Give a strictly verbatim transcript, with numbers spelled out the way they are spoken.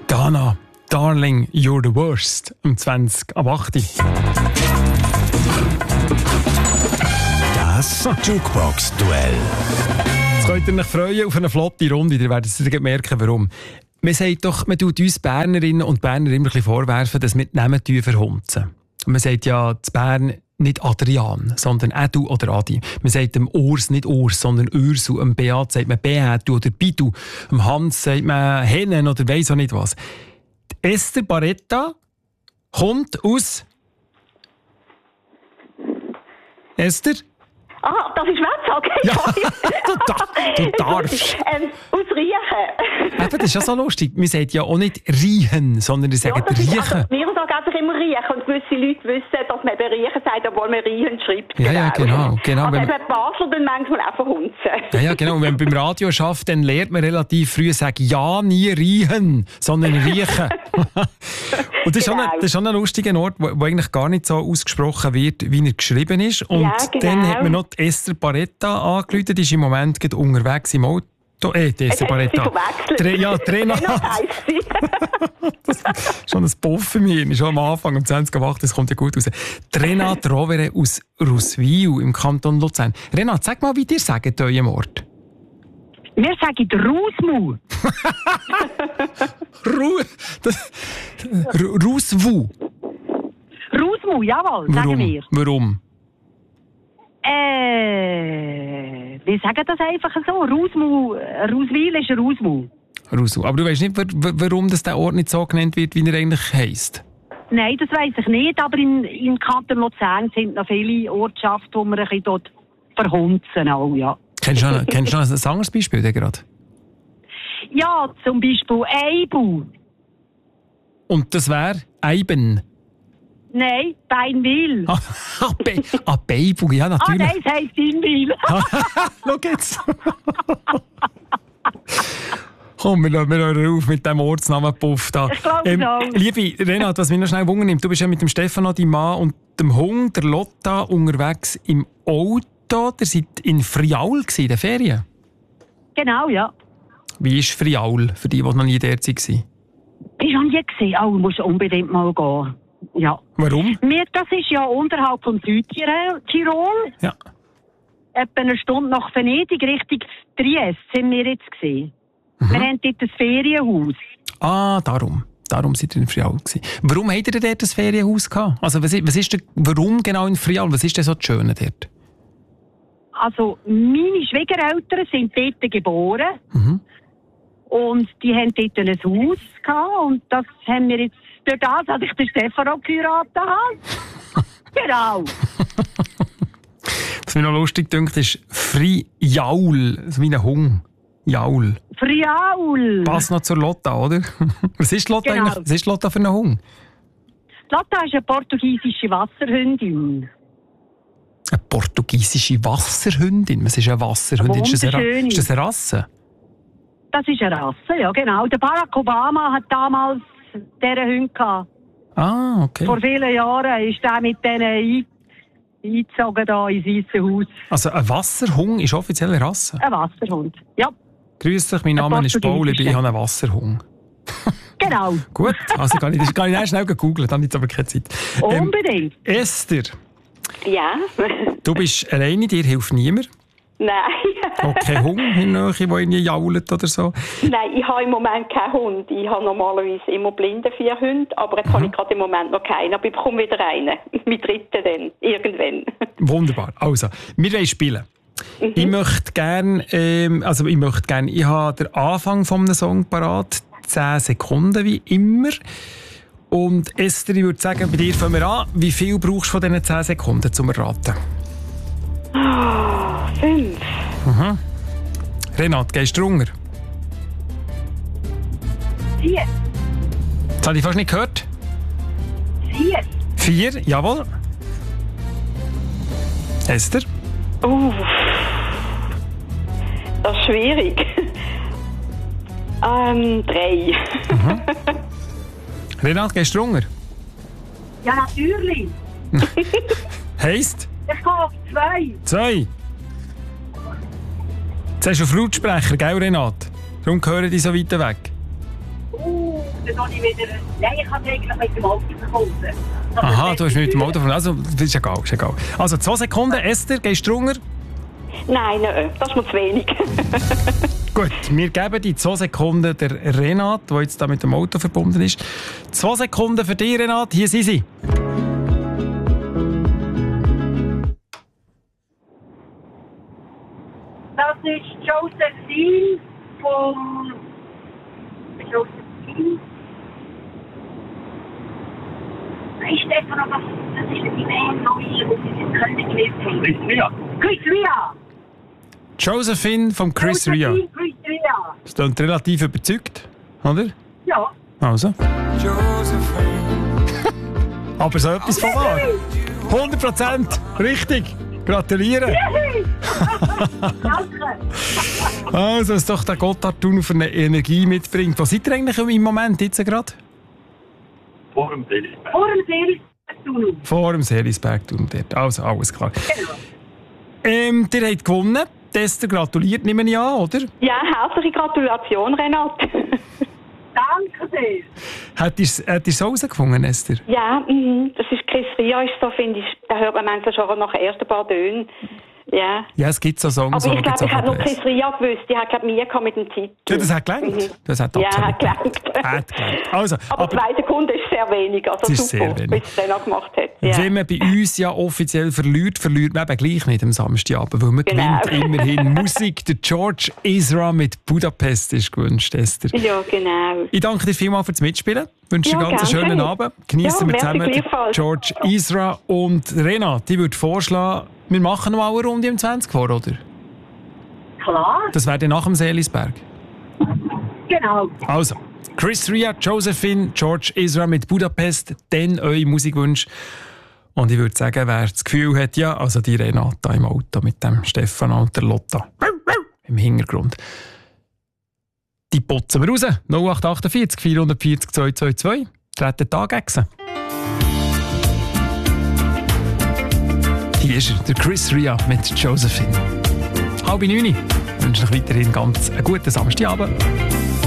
Dana, Darling, you're the worst. Um zwanzig ab acht. Das Jukebox-Duell. Jetzt könnt ihr euch freuen auf eine flotte Runde. Ihr werdet es merken, warum. Man sagt doch, man tut uns Bernerinnen und Berner immer ein bisschen vorwerfen, dass wir die Namen verhunzen. Man sagt ja zu Bern nicht Adrian, sondern Edu oder Adi. Man sagt dem Urs nicht Urs, sondern Ursu. Dem Beat sagt man Beatu oder Bidu. Dem Hans sagt man Hennen oder weiss auch nicht was. Die Esther Barretta kommt aus... Esther? Ah, das ist Schwätz, okay. Ja, du, da, du darfst. ähm, aus Riechen. Eben, das ist ja so lustig. Wir sagen ja auch nicht riechen, sondern wir sagen ja, riechen. Also, wir sagen einfach immer riechen. Und gewisse Leute wissen, dass man eben riechen sagt, obwohl man riechen schreibt. Ja, ja, genau. genau. Also wenn eben Basel dann manchmal auch verhunzen. Ja, ja, genau. Wenn man beim Radio schafft, dann lernt man relativ früh sagen, ja, nie riechen, sondern riechen. Und das ist, genau. schon ein, das ist schon ein lustiger Ort, wo, wo eigentlich gar nicht so ausgesprochen wird, wie er geschrieben ist. Und ja, genau. dann hat man noch die Esther Barretta angerufen, die ist im Moment gerade unterwegs im Auto. Eh, die Esther Barretta. Tre- ja, Renat. Das ist schon ein Puff für mich. Schon am Anfang, um zwanzig Uhr acht, das kommt ja gut raus. Renat Rovere aus Ruswil im Kanton Luzern. Renat, sag mal, wie ihr sagt eurem Ort. Wir sagen Rusmu. Ru- das- Ru- Ruswu. Rusmu, jawohl, Warum? sagen wir. Warum? Äh, wir sagen das einfach so. Rusmu, Ruswil ist Rusmu. Ruswu. Aber du weißt nicht, warum das der Ort nicht so genannt wird, wie er eigentlich heisst? Nein, das weiss ich nicht, aber in, im Kanton Luzern sind noch viele Ortschaften, wo wir ein bisschen dort verhunzen auch, ja. Kennst du noch, kennst du noch ein anderes Beispiel gerade? Ja, zum Beispiel Eibu. Und das wäre Eiben. Nein, Beinwil. Ah, ah, Be- ah Beibu, ja Ah, natürlich. nein, es heisst Inwil. Schau jetzt. Komm, wir hören, wir hören auf mit dem Ortsnamen Puff da. Ich glaube ähm, so. Liebe Renat, was mich noch schnell Wunder nimmt, du bist ja mit dem Stefano, deinem Mann und dem Hund, der Lotta, unterwegs im Auto. Ihr seid in Friaul in den Ferien. Genau, ja. Wie ist Friaul für die, die noch nie dort waren? Bist du noch nie gesehen? Oh, du musst unbedingt mal gehen. Ja. Warum? Wir, das ist ja unterhalb von Südtirol. Ja. Etwa eine Stunde nach Venedig, Richtung Triest, sind wir jetzt gesehen. Mhm. Wir haben dort ein Ferienhaus. Ah, darum. Darum seid ihr in Friaul gewesen. Warum habt ihr dort ein Ferienhaus gehabt? Also, was ist, was ist der, warum genau in Friaul? Was ist denn so das Schöne dort? Also, meine Schwiegereltern sind dort geboren. Mhm. Und die haben dort ein Haus gehabt. Und das haben wir jetzt, durch das, als ich den Stefano geheiratet habe. Genau. Was mir noch lustig dünkt, ist Friaul. So wie ein Hung. Jaul. Friaul. Passt noch zur Lotta, oder? Was ist Lotta Genau. eigentlich? Was ist Lotta für ein Hung? Lotta ist eine portugiesische Wasserhündin. Eine portugiesische Wasserhündin? Was ist eine Wasserhündin? Ist das eine, Ra- Wunderschöne. ist das eine Rasse? Das ist eine Rasse, ja genau. Der Barack Obama hat damals diesen Hund gehabt. Ah, okay. Vor vielen Jahren ist er mit denen ein, eingezogen da ins Weiße Haus. Also ein Wasserhung ist offiziell eine Rasse? Ein Wasserhund, ja. Grüß dich, mein Ein Name ist Paul, ich portugiesischer. habe einen Wasserhung. Genau. Gut, also kann ich, das kann ich schnell googeln, dann habe ich jetzt aber keine Zeit. Ähm, Unbedingt. Esther, Ja. du bist alleine, dir hilft niemand. Nein. Auch kein Hund in der Nähe, der irgendwie jault oder so. Nein, ich habe im Moment keinen Hund. Ich habe normalerweise immer blinde vier Hunde, aber jetzt habe ich gerade im Moment noch keinen. Aber ich bekomme wieder einen. Mit dritten dann, irgendwann. Wunderbar. Also, wir wollen spielen. Mhm. Ich möchte gerne, ähm, also ich möchte gerne, ich habe den Anfang von einem Song parat, zehn Sekunden wie immer. Und Esther, ich würde sagen, bei dir fangen wir an. Wie viel brauchst du von diesen zehn Sekunden zum Erraten? Oh, fünf. Mhm. Renat, gehst du runter? Vier. Das habe ich fast nicht gehört. Vier. Vier, jawohl. Esther? Uh, das ist schwierig. ähm, drei. Mhm. Renat, gehst du runter? Ja, natürlich. Heisst? Ich gehe auf zwei. Zwei. Jetzt hast du einen Lautsprecher, gell, Renat? Darum hören die so weit weg. Uh, dann soll ich wieder... Nein, ich habe eigentlich mit dem Auto verbunden. Aha, du hast mit dem Auto verbunden. Also, das ist egal, ist egal. Also, zwei Sekunden. Esther, gehst du drunter? Nein, nein, das ist mir zu wenig. Gut, wir geben die zwei Sekunden der Renate, die jetzt da mit dem Auto verbunden ist. Zwei Sekunden für dich, Renate. Hier sind sie. Das ist Josephine vom... Josephine? Nein, Stefan, aber das ist die Band, die wir können gelebt haben. Chris Ria. Chris Ria. Josephine von Chris Ria. Chris Ria. Das klingt relativ überzeugt, oder? Ja. Also. Aber so etwas von wahr. hundert Prozent richtig. Gratuliere. Danke. Also, dass doch der Gotthardtunnel für eine Energie mitbringt. Wo seid ihr eigentlich im Moment jetzt gerade? Vor dem Seelisberg. Vor dem Seelisberg. Vor dem Seelisberg-Tunnel dort. Also, alles klar. Genau. Ähm, ihr habt gewonnen. Esther gratuliert, nehme ich an, oder? Ja, herzliche Gratulation, Renate. Danke sehr. Hat ihr es herausgefunden, Esther? Ja, mh, das ist Chris Ria, ist so, finde ich, da hört man manchmal schon nach den ersten paar Tönen. Ja. Ja, es gibt so Songs, Aber ich gibt's glaube, ich auch habe noch Bläser. Chris Ria gewusst. Die hat, glaube ich, Mühe mit dem Titel. Ja, das hat gelangt. Mhm. Das hat Ja, absolut hat gelangt. Hat gelangt. Also, Aber, aber zwei Sekunden ist sehr wenig. Also Das ist super, sehr wenig. wie es dann auch gemacht hat. Ja. wenn man bei uns ja offiziell verliert, verliert man eben gleich nicht am Samstagabend, weil man Genau. gewinnt immerhin Musik. Der George Ezra mit Budapest ist gewünscht, Esther. Ja, genau. Ich danke dir vielmals fürs Mitspielen. Ich wünsche dir Ja, einen ganz gerne. schönen Abend. Genießen Ja, wir merci zusammen den gleichfalls. George Ezra und Renate. Ich würde vorschlagen, wir machen noch mal eine Runde im zwanzig vor, oder? Klar. Das wäre dann nach dem Seelisberg. Genau. Also, Chris Ria, Josephine, George Ezra mit Budapest, dann eure Musikwünsche. Und ich würde sagen, wer das Gefühl hat, ja, also die Renata im Auto mit dem Stefan und der Lotta im Hintergrund. Die putzen wir raus. null acht acht vier vier vier null zwei zwei zwei. Treten da gegen. Hier ist er, der Chris Ria mit Josephine. Halb neun. Ich wünsche euch weiterhin ganz einen guten Samstagabend.